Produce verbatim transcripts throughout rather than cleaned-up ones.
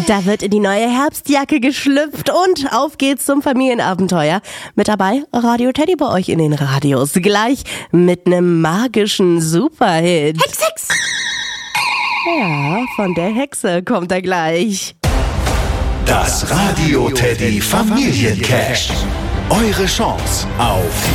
Da wird in die neue Herbstjacke geschlüpft und auf geht's zum Familienabenteuer. Mit dabei Radio Teddy bei euch in den Radios. Gleich mit einem magischen Superhit. Hex, Hex! Ja, von der Hexe kommt er gleich. Das Radio Teddy Familiencash. Eure Chance auf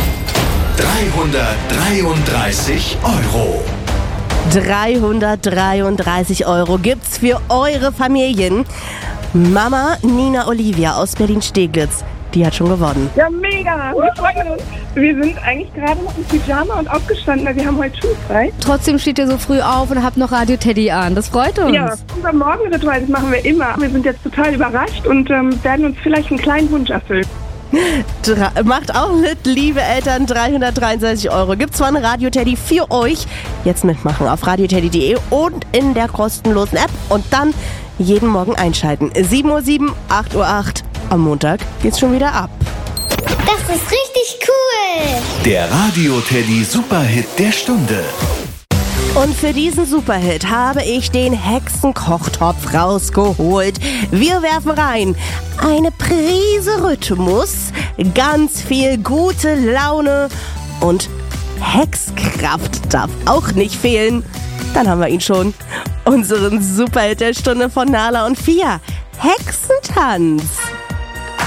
dreihundertdreiunddreißig Euro. dreihundertdreiunddreißig Euro gibt's für eure Familien. Mama Nina Olivia aus Berlin-Steglitz, die hat schon gewonnen. Ja, mega. Wir freuen uns. Wir sind eigentlich gerade noch im Pyjama und aufgestanden, weil wir haben heute schulfrei. Trotzdem steht ihr so früh auf und habt noch Radio Teddy an. Das freut uns. Ja, unser Morgenritual, das machen wir immer. Wir sind jetzt total überrascht und ähm, werden uns vielleicht einen kleinen Wunsch erfüllen. Dra- macht auch mit, liebe Eltern, dreihundertdreiunddreißig Euro gibt's von Radio Teddy für euch. Jetzt mitmachen auf radioteddy punkt de und in der kostenlosen App und dann jeden Morgen einschalten. sieben Uhr sieben, acht Uhr acht. Am Montag geht's schon wieder ab. Das ist richtig cool. Der Radio Teddy Superhit der Stunde. Und für diesen Superhit habe ich den Hexenkochtopf rausgeholt. Wir werfen rein eine Prise Rhythmus, ganz viel gute Laune und Hexkraft darf auch nicht fehlen. Dann haben wir ihn schon. Unseren Superhit der Stunde von Nala und Fia. Hexentanz.